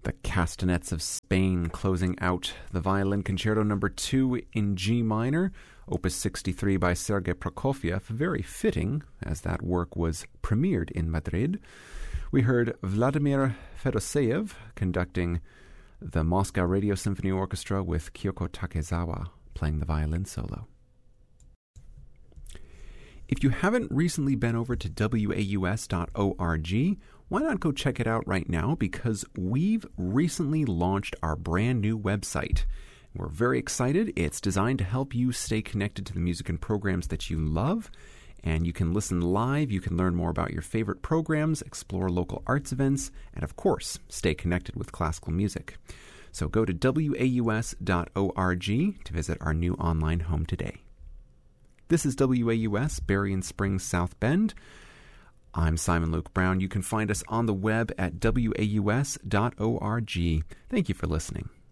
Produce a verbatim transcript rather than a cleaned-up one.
The Castanets of Spain closing out the Violin Concerto number two in G minor, opus sixty-three by Sergei Prokofiev, very fitting as that work was premiered in Madrid. We heard Vladimir Fedoseev conducting the Moscow Radio Symphony Orchestra with Kyoko Takezawa playing the violin solo. If you haven't recently been over to W A U S dot org, why not go check it out right now, because we've recently launched our brand new website. We're very excited. It's designed to help you stay connected to the music and programs that you love, and you can listen live, you can learn more about your favorite programs, explore local arts events, and of course, stay connected with classical music. So go to W A U S dot org to visit our new online home today. This is W A U S, Berrien Springs, South Bend. I'm Simon Luke Brown. You can find us on the web at W A U S dot org. Thank you for listening.